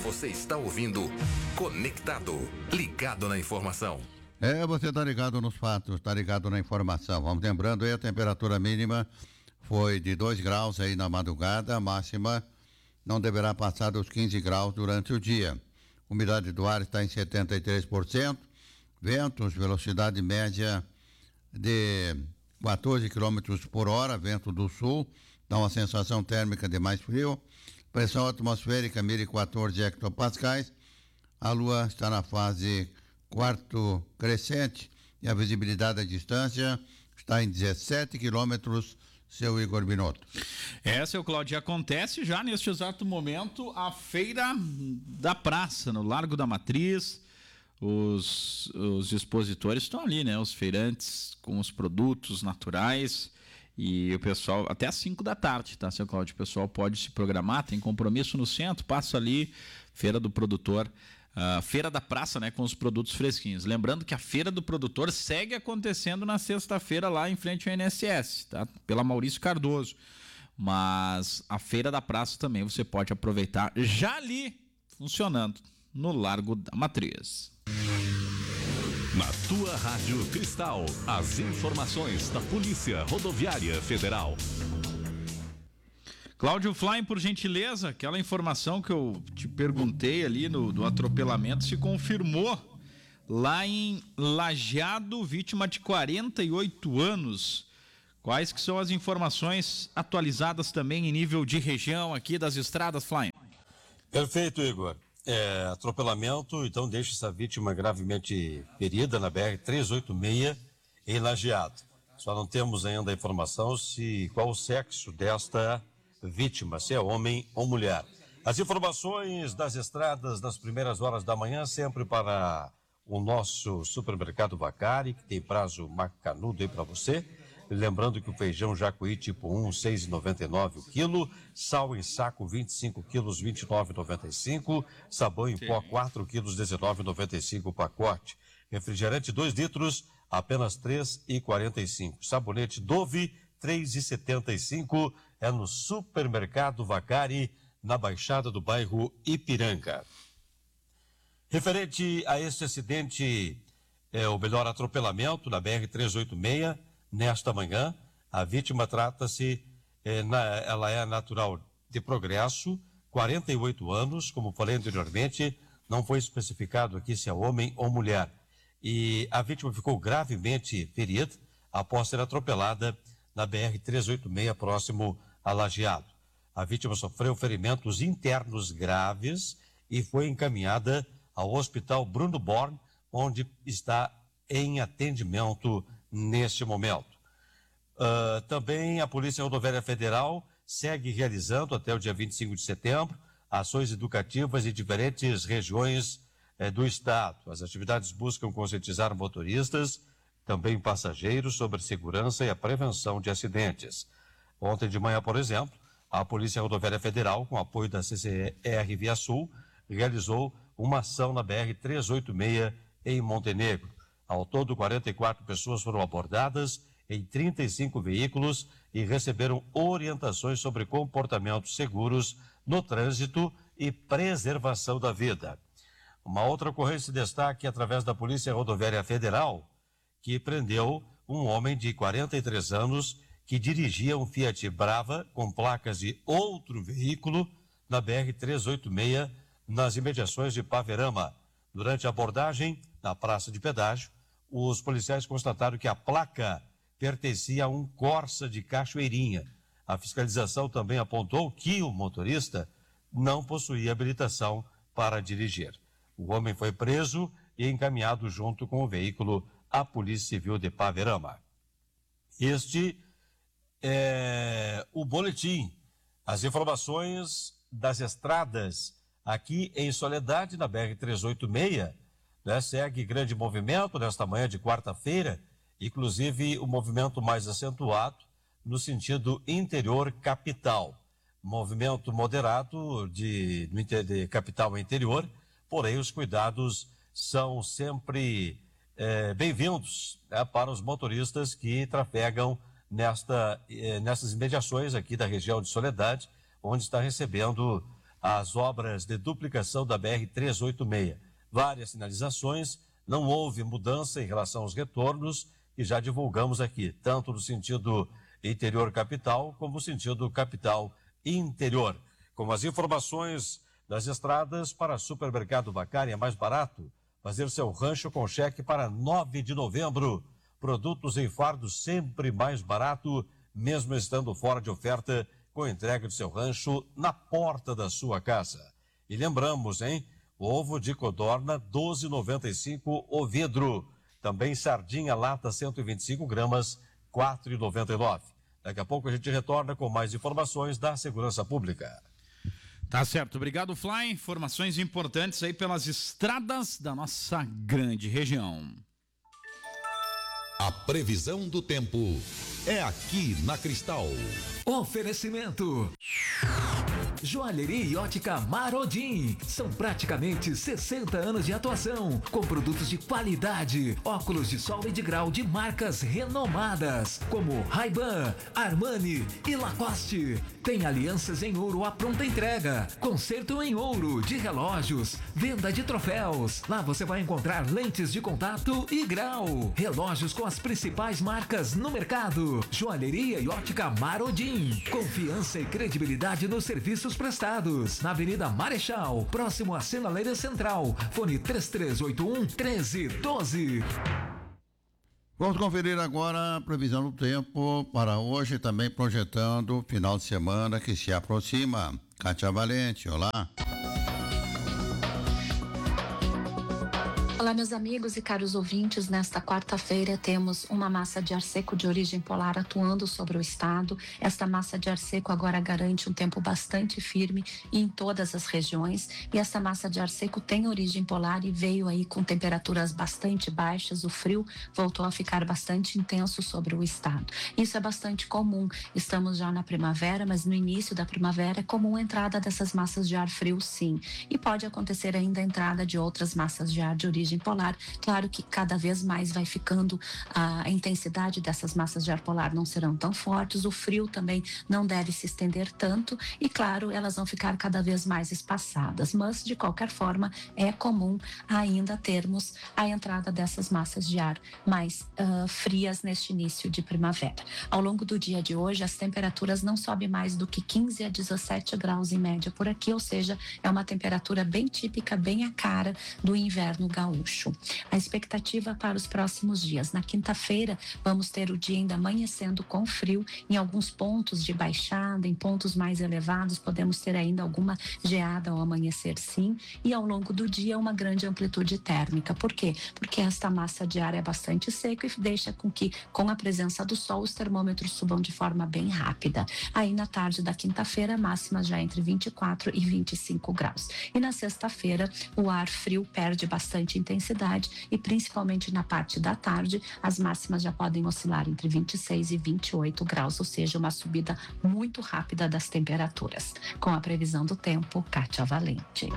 Você está ouvindo Conectado, ligado na informação. Você está ligado nos fatos, está ligado na informação. Vamos lembrando aí, a temperatura mínima foi de 2 graus aí na madrugada, a máxima não deverá passar dos 15 graus durante o dia. Umidade do ar está em 73%, ventos, velocidade média de 14 km por hora, vento do sul, dá uma sensação térmica de mais frio, pressão atmosférica 1014 hectopascais, a lua está na fase quarto crescente e a visibilidade à distância está em 17 quilômetros, seu Igor Binotto. Seu Cláudio, acontece já neste exato momento a feira da praça, no Largo da Matriz. Os expositores estão ali, né? Os feirantes com os produtos naturais e o pessoal, até às 5 da tarde, tá, seu Cláudio? O pessoal pode se programar, tem compromisso no centro, passa ali, feira do produtor, feira da praça, né? Com os produtos fresquinhos. Lembrando que a feira do produtor segue acontecendo na sexta-feira lá em frente ao INSS, tá? Pela Maurício Cardoso. Mas a feira da praça também você pode aproveitar já ali, funcionando no Largo da Matriz. Na tua Rádio Cristal, as informações da Polícia Rodoviária Federal. Cláudio Fly, por gentileza, aquela informação que eu te perguntei ali do atropelamento se confirmou lá em Lajeado, vítima de 48 anos. Quais que são as informações atualizadas também em nível de região aqui das estradas, Fly? Perfeito, Igor. Atropelamento, então deixa essa vítima gravemente ferida na BR-386 em Lajeado. Só não temos ainda a informação qual o sexo desta vítima, se é homem ou mulher. As informações das estradas nas primeiras horas da manhã, sempre para o nosso supermercado Vacari, que tem prazo macanudo aí para você. Lembrando que o feijão Jacuí tipo 1, 6,99 o quilo, sal em saco 25 quilos, 29,95, sabão em pó 4 quilos, 19,95 o pacote. Refrigerante 2 litros, apenas 3,45. Sabonete Dove, 3,75, é no supermercado Vacari, na Baixada do bairro Ipiranga. Referente a este acidente, o melhor atropelamento na BR-386, nesta manhã, a vítima trata-se, ela é natural de Progresso, 48 anos, como falei anteriormente, não foi especificado aqui se é homem ou mulher. E a vítima ficou gravemente ferida após ser atropelada na BR-386, próximo a Lajeado. A vítima sofreu ferimentos internos graves e foi encaminhada ao Hospital Bruno Born, onde está em atendimento neste momento. Também a Polícia Rodoviária Federal segue realizando até o dia 25 de setembro ações educativas em diferentes regiões do estado. As atividades buscam conscientizar motoristas, também passageiros, sobre segurança e a prevenção de acidentes. Ontem de manhã, por exemplo, a Polícia Rodoviária Federal, com apoio da CCR Via Sul, realizou uma ação na BR-386 em Montenegro. Ao todo, 44 pessoas foram abordadas em 35 veículos e receberam orientações sobre comportamentos seguros no trânsito e preservação da vida. Uma outra ocorrência de destaque através da Polícia Rodoviária Federal, que prendeu um homem de 43 anos que dirigia um Fiat Brava com placas de outro veículo na BR-386, nas imediações de Paverama. Durante a abordagem na praça de pedágio, os policiais constataram que a placa pertencia a um Corsa de Cachoeirinha. A fiscalização também apontou que o motorista não possuía habilitação para dirigir. O homem foi preso e encaminhado junto com o veículo à Polícia Civil de Paverama. Este é o boletim, as informações das estradas aqui em Soledade, na BR-386, né? Segue grande movimento nesta manhã de quarta-feira, inclusive o movimento mais acentuado no sentido interior capital. Movimento moderado de capital interior, porém os cuidados são sempre bem-vindos, né, para os motoristas que trafegam nessas imediações aqui da região de Soledade, onde está recebendo as obras de duplicação da BR-386. Várias sinalizações, não houve mudança em relação aos retornos que já divulgamos aqui, tanto no sentido interior capital como no sentido capital interior. Com as informações das estradas, para Supermercado Bacari é mais barato fazer seu rancho com cheque para 9 de novembro. Produtos em fardo sempre mais barato, mesmo estando fora de oferta, com entrega de seu rancho na porta da sua casa. E lembramos, hein? Ovo de codorna, 12,95 o vidro. Também sardinha lata, 125 gramas, 4,99. Daqui a pouco a gente retorna com mais informações da segurança pública. Tá certo, obrigado, Fly. Informações importantes aí pelas estradas da nossa grande região. A previsão do tempo é aqui na Cristal. Oferecimento. Joalheria e ótica Marodim. São praticamente 60 anos de atuação, com produtos de qualidade, óculos de sol e de grau de marcas renomadas, como Ray-Ban, Armani e Lacoste. Tem alianças em ouro à pronta entrega, conserto em ouro de relógios, venda de troféus. Lá você vai encontrar lentes de contato e grau, relógios com as principais marcas no mercado. Joalheria e ótica Marodim. Confiança e credibilidade nos serviços prestados. Na Avenida Marechal, próximo à Sinaleira Central. Fone 3381-1312. Vamos conferir agora a previsão do tempo para hoje, também projetando o final de semana que se aproxima. Kátia Valente, olá. Olá, meus amigos e caros ouvintes. Nesta quarta-feira temos uma massa de ar seco de origem polar atuando sobre o estado. Esta massa de ar seco agora garante um tempo bastante firme em todas as regiões. E essa massa de ar seco tem origem polar e veio aí com temperaturas bastante baixas. O frio voltou a ficar bastante intenso sobre o estado. Isso é bastante comum. Estamos já na primavera, mas no início da primavera é comum a entrada dessas massas de ar frio, sim. E pode acontecer ainda a entrada de outras massas de ar de origem polar. Claro que cada vez mais vai ficando a intensidade dessas massas de ar polar, não serão tão fortes, o frio também não deve se estender tanto e, claro, elas vão ficar cada vez mais espaçadas, mas de qualquer forma é comum ainda termos a entrada dessas massas de ar mais frias neste início de primavera. Ao longo do dia de hoje, as temperaturas não sobem mais do que 15 a 17 graus em média por aqui, ou seja, é uma temperatura bem típica, bem a cara do inverno gaúcho. A expectativa para os próximos dias. Na quinta-feira, vamos ter o dia ainda amanhecendo com frio. Em alguns pontos de baixada, em pontos mais elevados, podemos ter ainda alguma geada ao amanhecer, sim. E ao longo do dia, uma grande amplitude térmica. Por quê? Porque esta massa de ar é bastante seca e deixa com que, com a presença do sol, os termômetros subam de forma bem rápida. Aí, na tarde da quinta-feira, máximas já entre 24 e 25 graus. E na sexta-feira, o ar frio perde bastante intensidade e principalmente na parte da tarde, as máximas já podem oscilar entre 26 e 28 graus, ou seja, uma subida muito rápida das temperaturas. Com a previsão do tempo, Kátia Valente.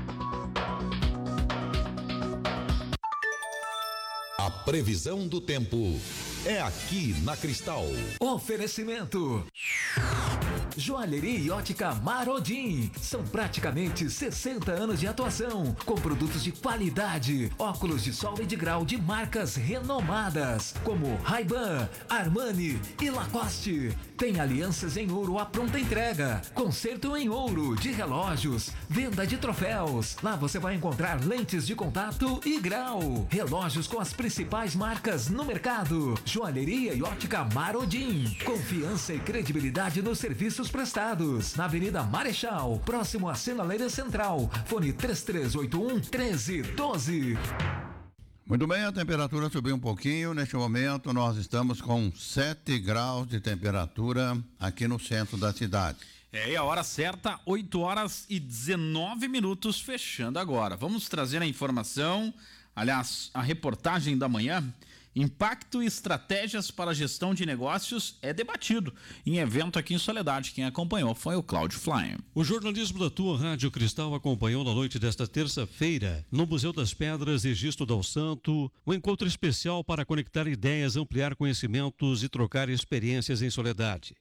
A previsão do tempo é aqui na Cristal. Oferecimento. Joalheria e ótica Marodim. São praticamente 60 anos de atuação, com produtos de qualidade, óculos de sol e de grau de marcas renomadas, como Ray-Ban, Armani e Lacoste. Tem alianças em ouro à pronta entrega, conserto em ouro de relógios, venda de troféus. Lá você vai encontrar lentes de contato e grau, relógios com as principais marcas no mercado. Joalheria e ótica Marodim. Confiança e credibilidade nos serviços prestados. Na Avenida Marechal, próximo à Sinaleira Central. Fone 3381-1312. Muito bem, a temperatura subiu um pouquinho. Neste momento, nós estamos com 7 graus de temperatura aqui no centro da cidade. E a hora certa, 8 horas e 19 minutos, fechando agora. Vamos trazer a informação, aliás, a reportagem da manhã. Impacto e estratégias para a gestão de negócios é debatido em evento aqui em Soledade. Quem acompanhou foi o Cláudio Fly. O jornalismo da tua Rádio Cristal acompanhou na noite desta terça-feira, no Museu das Pedras, Registro Dal Santo, um encontro especial para conectar ideias, ampliar conhecimentos e trocar experiências em Soledade.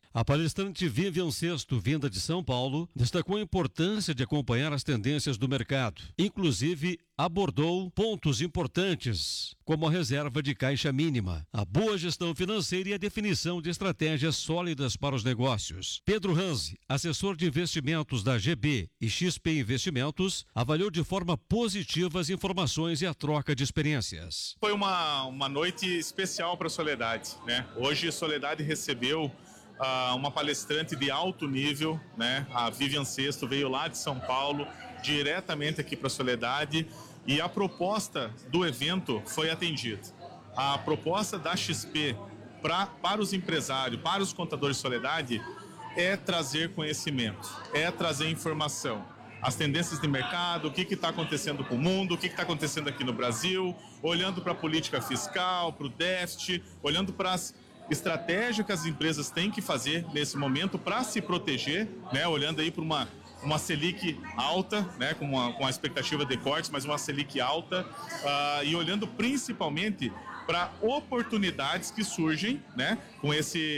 A palestrante Vivian Sexto, vinda de São Paulo, destacou a importância de acompanhar as tendências do mercado. Inclusive, abordou pontos importantes, como a reserva de caixa mínima, a boa gestão financeira e a definição de estratégias sólidas para os negócios. Pedro Ranzi, assessor de investimentos da GB e XP Investimentos, avaliou de forma positiva as informações e a troca de experiências. Foi uma noite especial para a Soledade, né? Hoje a Soledade recebeu uma palestrante de alto nível, né? A Vivian Sexto veio lá de São Paulo, diretamente aqui para a Soledade, e a proposta do evento foi atendida. A proposta da XP para os empresários, para os contadores de Soledade, é trazer conhecimento, é trazer informação. As tendências de mercado, o que está acontecendo com o mundo, o que está acontecendo aqui no Brasil, olhando para a política fiscal, para o déficit, olhando para as estratégias que as empresas têm que fazer nesse momento para se proteger, né? Olhando aí para uma Selic alta, né? com a expectativa de cortes, mas uma Selic alta, e olhando principalmente para oportunidades que surgem, né, com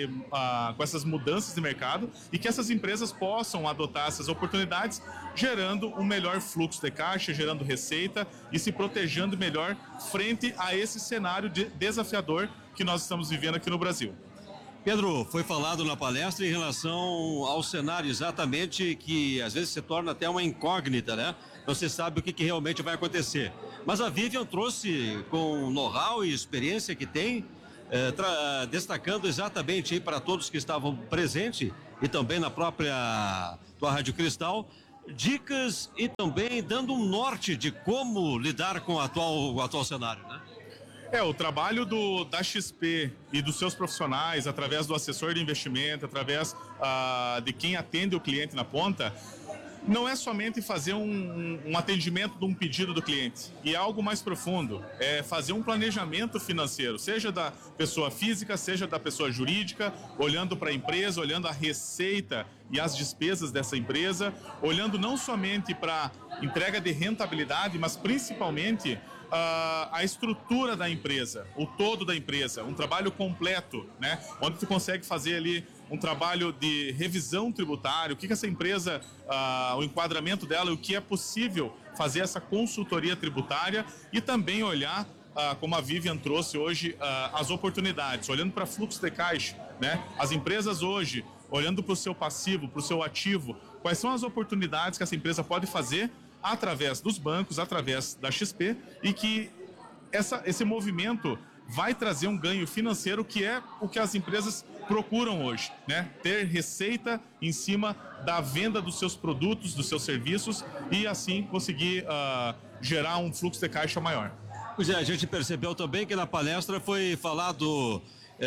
essas mudanças de mercado, e que essas empresas possam adotar essas oportunidades, gerando um melhor fluxo de caixa, gerando receita e se protegendo melhor frente a esse cenário desafiador que nós estamos vivendo aqui no Brasil. Pedro, foi falado na palestra em relação ao cenário exatamente que às vezes se torna até uma incógnita, né? Não se sabe o que realmente vai acontecer. Mas a Vivian trouxe, com know-how e experiência que tem, destacando exatamente aí para todos que estavam presentes e também na própria tua Rádio Cristal, dicas e também dando um norte de como lidar com o atual cenário, né? O trabalho da XP e dos seus profissionais, através do assessor de investimento, através de quem atende o cliente na ponta, não é somente fazer um atendimento de um pedido do cliente, e é algo mais profundo, é fazer um planejamento financeiro, seja da pessoa física, seja da pessoa jurídica, olhando para a empresa, olhando a receita e as despesas dessa empresa, olhando não somente para entrega de rentabilidade, mas principalmente a estrutura da empresa, o todo da empresa, um trabalho completo, né? Onde tu consegue fazer ali um trabalho de revisão tributária, o que essa empresa, o enquadramento dela, o que é possível fazer essa consultoria tributária, e também olhar, como a Vivian trouxe hoje, as oportunidades, olhando para fluxo de caixa, né? As empresas hoje, olhando para o seu passivo, para o seu ativo, quais são as oportunidades que essa empresa pode fazer através dos bancos, através da XP, e que esse movimento vai trazer um ganho financeiro, que é o que as empresas procuram hoje, né? Ter receita em cima da venda dos seus produtos, dos seus serviços, e assim conseguir gerar um fluxo de caixa maior. Pois é, a gente percebeu também que na palestra foi falado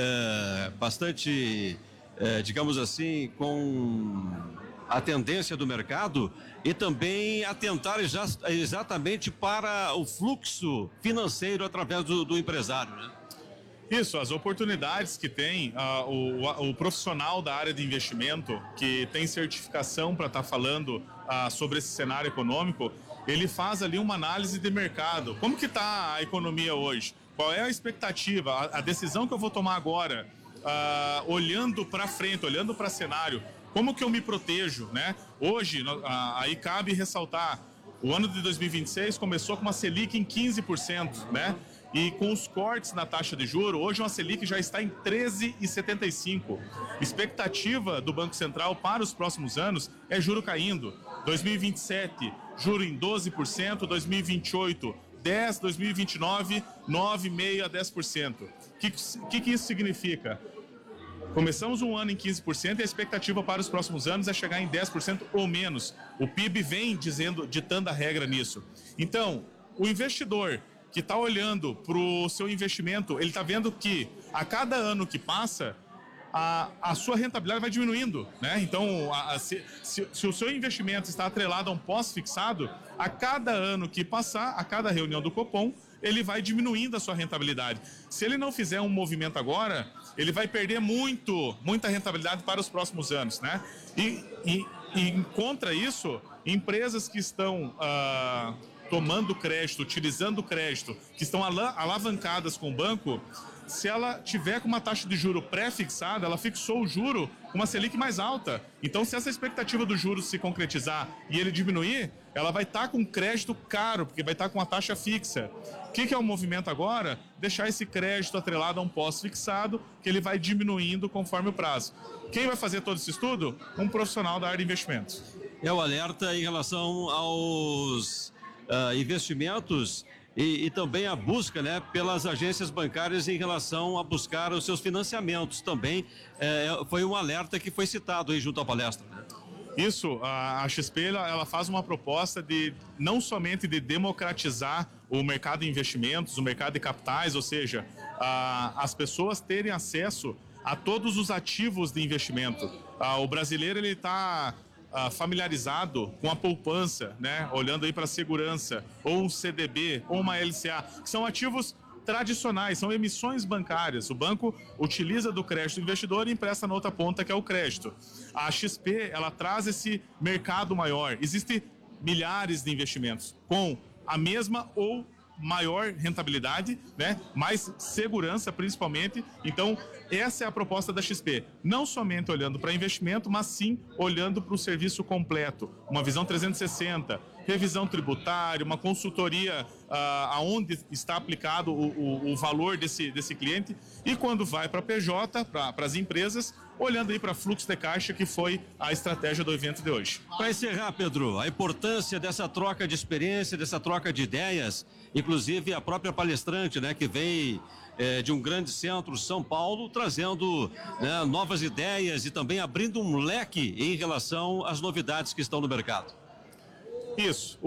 bastante, digamos assim, com a tendência do mercado, e também atentar exatamente para o fluxo financeiro através do empresário, né? Isso, as oportunidades que tem o profissional da área de investimento, que tem certificação para estar falando sobre esse cenário econômico, ele faz ali uma análise de mercado. Como que está a economia hoje? Qual é a expectativa? A decisão que eu vou tomar agora, olhando para frente, olhando para cenário, como que eu me protejo, né? Hoje, aí cabe ressaltar, o ano de 2026 começou com uma Selic em 15%, né? E com os cortes na taxa de juros, hoje uma Selic já está em 13,75%. Expectativa do Banco Central para os próximos anos é juro caindo. 2027, juro em 12%, 2028, 10%, 2029, 9,5% a 10%. O que isso significa? Começamos um ano em 15% e a expectativa para os próximos anos é chegar em 10% ou menos. O PIB vem ditando a regra nisso. Então, o investidor que está olhando para o seu investimento, ele está vendo que a cada ano que passa, a sua rentabilidade vai diminuindo, né? Então, se o seu investimento está atrelado a um pós-fixado, a cada ano que passar, a cada reunião do Copom, ele vai diminuindo a sua rentabilidade. Se ele não fizer um movimento agora, ele vai perder muita rentabilidade para os próximos anos, né? E contra isso, empresas que estão tomando crédito, utilizando crédito, que estão alavancadas com o banco, se ela tiver com uma taxa de juro pré-fixada, ela fixou o juro com uma Selic mais alta. Então, se essa expectativa do juro se concretizar e ele diminuir, ela vai estar com crédito caro, porque vai estar com uma taxa fixa. O que é o movimento agora? Deixar esse crédito atrelado a um pós-fixado, que ele vai diminuindo conforme o prazo. Quem vai fazer todo esse estudo? Um profissional da área de investimentos. É o alerta em relação aos investimentos e também a busca, né, pelas agências bancárias em relação a buscar os seus financiamentos também. Foi um alerta que foi citado aí junto à palestra, né? Isso, a XP ela faz uma proposta de não somente de democratizar o mercado de investimentos, o mercado de capitais, ou seja, as pessoas terem acesso a todos os ativos de investimento. O brasileiro ele está familiarizado com a poupança, né? Olhando aí para a segurança, ou um CDB, ou uma LCA, que são ativos tradicionais, são emissões bancárias. O banco utiliza do crédito do investidor e empresta na outra ponta, que é o crédito. A XP, ela traz esse mercado maior. Existem milhares de investimentos com a mesma ou maior rentabilidade, né? Mais segurança, principalmente. Então, essa é a proposta da XP. Não somente olhando para investimento, mas sim olhando para o serviço completo. Uma visão 360, revisão tributária, uma consultoria aonde está aplicado o valor desse cliente. E quando vai para a PJ, para as empresas, olhando aí para fluxo de caixa, que foi a estratégia do evento de hoje. Para encerrar, Pedro, a importância dessa troca de experiência, dessa troca de ideias, inclusive a própria palestrante, né, que vem de um grande centro, São Paulo, trazendo, né, novas ideias e também abrindo um leque em relação às novidades que estão no mercado. Isso.